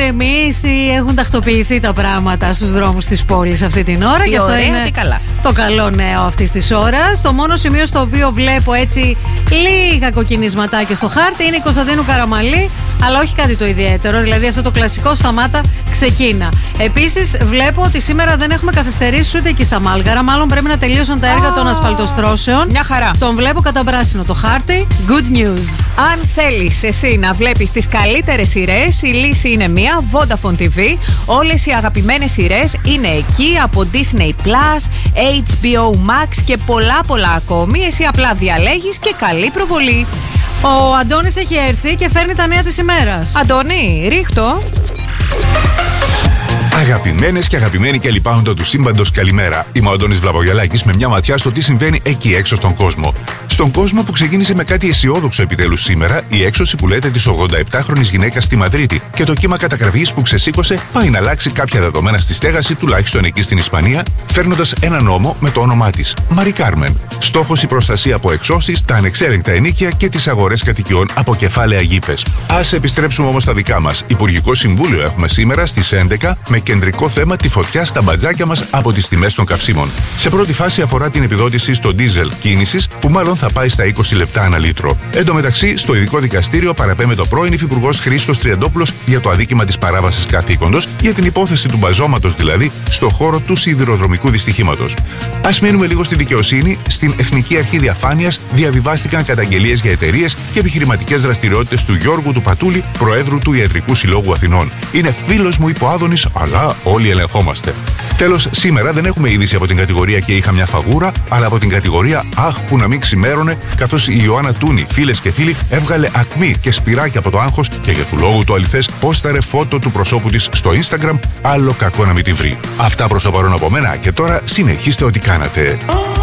ηρεμήσει, έχουν τακτοποιηθεί τα πράγματα στους δρόμους της πόλης αυτή την ώρα. Και αυτό είναι καλά. Το καλό νέο αυτής της ώρας. Το μόνο σημείο στο οποίο βλέπω έτσι λίγα κοκκινισματάκια στο χάρτη είναι η Κωνσταντίνου Καραμαλή, αλλά όχι κάτι το ιδιαίτερο. Δηλαδή αυτό το κλασικό σταμάτα, ξεκίνα. Επίσης βλέπω ότι σήμερα δεν έχουμε καθυστερήσει ούτε εκεί στα Μάλγαρα. Μάλλον πρέπει να τελείωσαν τα έργα των ασφαλτοστρώσεων. Μια χαρά. Τον βλέπω κατά πράσινο το χάρτη. Good news. Αν θέλεις εσύ να βλέπεις τις καλύτερες σειρές, η λύση είναι μία, Vodafone TV. Όλες οι αγαπημένες σειρές είναι εκεί, από Disney+, HBO Max και πολλά ακόμη. Εσύ απλά διαλέγεις και καλή προβολή. Ο Αντώνης έχει έρθει και φέρνει τα νέα της ημέρας. Αντώνη, ρίχτω. Αγαπημένες και αγαπημένοι και λοιπάχοντα του σύμπαντος, καλημέρα. Είμαι ο Αντώνης Βλαβογιαλάκης με μια ματιά στο τι συμβαίνει εκεί έξω στον κόσμο. Στον κόσμο που ξεκίνησε με κάτι αισιόδοξο επιτέλους σήμερα, η έξωση που λέτε της 87χρονης γυναίκας στη Μαδρίτη και το κύμα κατακραυγής που ξεσήκωσε πάει να αλλάξει κάποια δεδομένα στη στέγαση, τουλάχιστον εκεί στην Ισπανία, φέρνοντας ένα νόμο με το όνομά της, Μαρί Κάρμεν. Στόχος η προστασία από εξώσεις, τα ανεξέλεγκτα ενοίκια και τις αγορές κατοικιών από κεφάλαια γήπες. Ας επιστρέψουμε όμως στα δικά μας. Υπουργικό Συμβούλιο έχουμε σήμερα στις 11 με κεντρικό θέμα τη φωτιά στα μπατζάκια μας από τις τιμές των καυσίμων. Σε πρώτη φάση αφορά την επιδότηση στο ντίζελ κίνησης, που μάλλον θα πάει στα 20 λεπτά ανά λίτρο. Εν τω μεταξύ, στο ειδικό δικαστήριο παραπέμπεται ο πρώην υφυπουργός Χρήστος Τριαντόπουλος για το αδίκημα της παράβασης καθήκοντος, για την υπόθεση του μπαζώματος δηλαδή, στο χώρο του σιδηροδρομικού δυστυχήματος. Ας μείνουμε λίγο στη δικαιοσύνη. Στην Εθνική Αρχή Διαφάνειας διαβιβάστηκαν καταγγελίες για εταιρείες και επιχειρηματικές δραστηριότητες του Γιώργου του Πατούλη, Προέδρου του Ιατρικού Συλλόγου Αθηνών. Είναι φίλος μου, είπε ο Άδωνης, αλλά όλοι ελεγχόμαστε. Τέλος, σήμερα δεν έχουμε είδηση από την κατηγορία και είχα μια φαγούρα, αλλά από την κατηγορία αχ που να μην ξημέρωνε, καθώς η Ιωάννα Τούνη, φίλες και φίλοι, έβγαλε ακμή και σπυράκι από το άγχος και για του λόγου του αληθές πόσταρε φώτο του προσώπου της στο Instagram, άλλο κακό να μην τη βρει. Αυτά προς το παρόν από μένα και τώρα συνεχίστε ό,τι κάνατε.